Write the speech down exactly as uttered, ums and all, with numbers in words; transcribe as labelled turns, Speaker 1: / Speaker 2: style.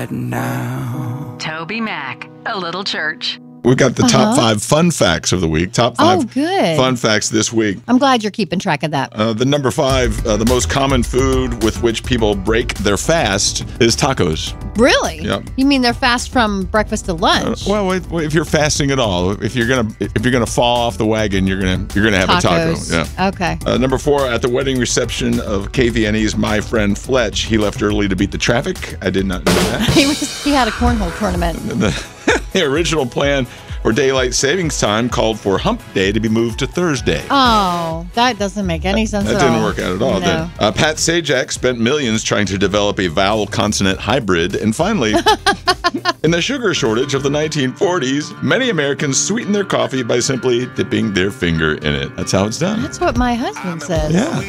Speaker 1: now.
Speaker 2: Toby Mac, A Little Church.
Speaker 3: We've got the top
Speaker 4: Uh-huh.
Speaker 3: five fun facts of the week. Top five
Speaker 4: Oh, good.
Speaker 3: fun facts this week.
Speaker 4: I'm glad you're keeping track of that.
Speaker 3: Uh, the number five, uh, the most common food with which people break their fast is tacos.
Speaker 4: Really?
Speaker 3: Yep.
Speaker 4: You mean they're fast from breakfast to
Speaker 3: Uh,
Speaker 4: lunch?
Speaker 3: well, wait, wait, if you're fasting at all, if you're gonna if you're gonna fall off the wagon, you're gonna you're gonna have
Speaker 4: Tacos.
Speaker 3: a taco. Yeah.
Speaker 4: Okay.
Speaker 3: Uh, number four, at the wedding reception of K V N E's My Friend Fletch, he left early to beat the traffic. I did not know that.
Speaker 4: he was he had a cornhole tournament.
Speaker 3: the, the original plan for daylight savings time called for Hump Day to be moved to Thursday.
Speaker 4: Oh, that doesn't make any sense
Speaker 3: That
Speaker 4: at
Speaker 3: didn't
Speaker 4: all.
Speaker 3: work out at all,
Speaker 4: no.
Speaker 3: did it? Uh, Pat Sajak spent millions trying to develop a vowel-consonant hybrid, and finally, in the sugar shortage of the nineteen forties, many Americans sweeten their coffee by simply dipping their finger in it. That's how it's done.
Speaker 4: That's what my husband says.
Speaker 3: Yeah.